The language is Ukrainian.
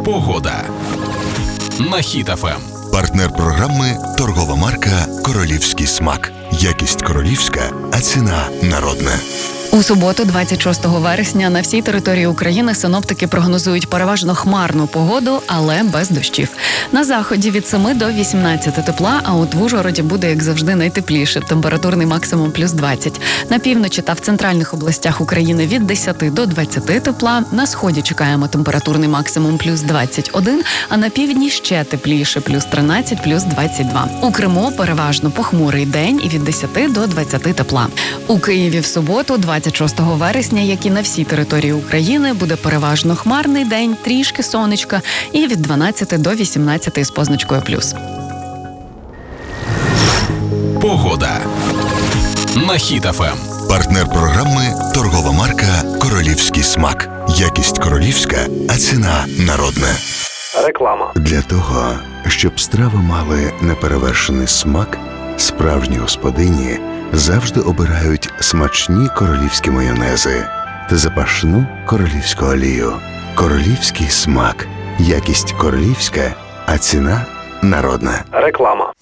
Погода на Хіт ФМ. Партнер програми – торгова марка «Королівський смак». Якість королівська, а ціна народна. У суботу, 26 вересня, на всій території України синоптики прогнозують переважно хмарну погоду, але без дощів. На заході від 7 до 18 тепла, а от в Ужгороді буде, як завжди, найтепліше. Температурний максимум плюс 20. На півночі та в центральних областях України від 10 до 20 тепла. На сході чекаємо температурний максимум плюс 21, а на півдні ще тепліше, плюс 13, плюс 22. У Криму переважно похмурий день і від 10 до 20 тепла. У Києві в суботу, 26 вересня, як і на всій території України, буде переважно хмарний день, трішки сонечка і від 12 до 18 з позначкою плюс. Погода на Хіт ФМ. Партнер програми – торгова марка «Королівський смак». Якість королівська, а ціна народна. Реклама. Для того, щоб страви мали неперевершений смак, справжні господині завжди обирають смачні королівські майонези та запашну королівську олію. Королівський смак. Якість королівська, а ціна народна. Реклама.